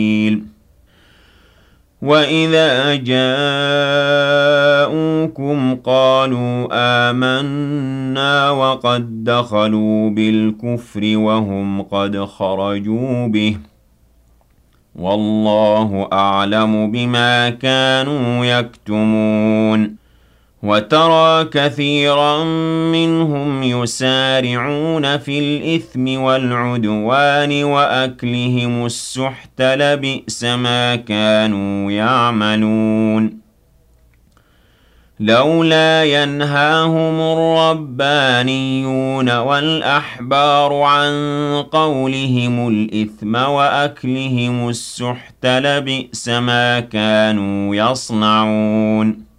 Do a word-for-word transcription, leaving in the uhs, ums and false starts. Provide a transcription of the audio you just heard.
وَإِذَا جَاءُوكُمْ قَالُوا آمَنَّا وَقَدْ دَخَلُوا بِالْكُفْرِ وَهُمْ قَدْ خَرَجُوا بِهِ ۚ وَاللَّهُ أَعْلَمُ بِمَا كَانُوا يَكْتُمُونَ وَتَرَى كَثِيرًا مِّنْهُمْ يُسَارِعُونَ فِي الْإِثْمِ وَالْعُدْوَانِ وَأَكْلِهِمُ السُّحْتَ ۚ لَبِئْسَ مَا كَانُوا يَعْمَلُونَ لَوْلَا يَنْهَاهُمُ الرَّبَّانِيُّونَ وَالْأَحْبَارُ عَن قَوْلِهِمُ الْإِثْمَ وَأَكْلِهِمُ السُّحْتَ ۚ لَبِئْسَ مَا كَانُوا يَصْنَعُونَ